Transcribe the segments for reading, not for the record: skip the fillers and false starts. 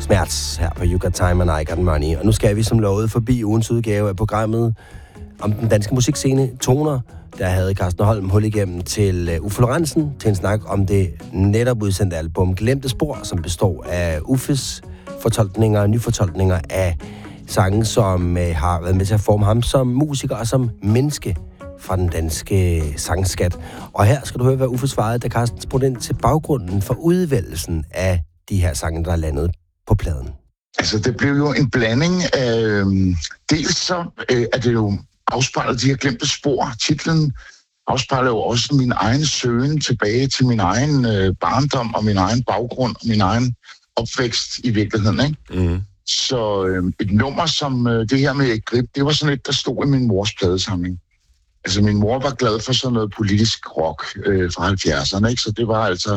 Smerts her på You Got Time and I Got Money. Og nu skal vi som lovet forbi ugens udgave af programmet om den danske musikscene Toner. Der havde Carsten Holm hul igennem til Uffe Lorentzen til en snak om det netop udsendte album Glemte Spor, som består af Uffes fortolkninger og nyfortolkninger af sange, som har været med til at forme ham som musiker og som menneske fra den danske sangskat. Og her skal du høre, hvad Uffe svarede, da Carsten spurgte ind til baggrunden for udvælgelsen af de her sange, der er landet på pladen. Altså, det blev jo en blanding af... dels så er det jo afspejlet de her glemte spor. Titlen afspejler jo også min egen søgen tilbage til min egen barndom og min egen baggrund og min egen opvækst i virkeligheden, ikke? Mm. Så et nummer som det her med Grip, det var sådan et, der stod i min mors pladesamling. Altså, min mor var glad for sådan noget politisk rock fra 70'erne, ikke? Så det var altså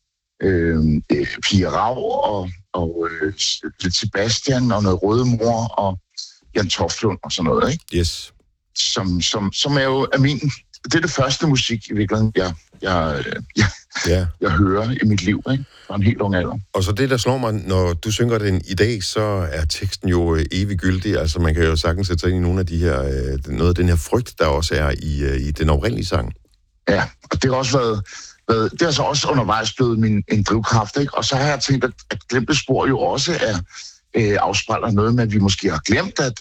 Pia Rau og lidt Sebastian og noget Røde Mor og Jan Toftlund og sådan noget, ikke? Yes. Som er jo det er det første musik i virkeligheden, jeg hører i mit liv, ikke? Fra en helt ung alder. Og så det, der slår mig, når du synger den i dag, så er teksten jo evig gyldig. Altså, man kan jo sagtens sætte sig ind i nogle af de her, noget af den her frygt, der også er i den oprindelige sang. Ja, og det har også været det har så også undervejs blevet en drivkraft, ikke? Og så har jeg tænkt, at Glemte Spor jo også afspejler noget med, at vi måske har glemt,